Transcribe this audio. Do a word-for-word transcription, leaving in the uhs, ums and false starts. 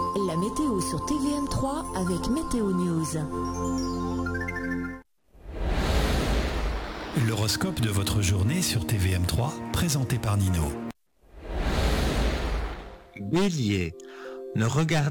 La météo sur T V M trois avec Météo News. L'horoscope de votre journée sur T V M trois, présenté par Nino. Bélier, ne regardez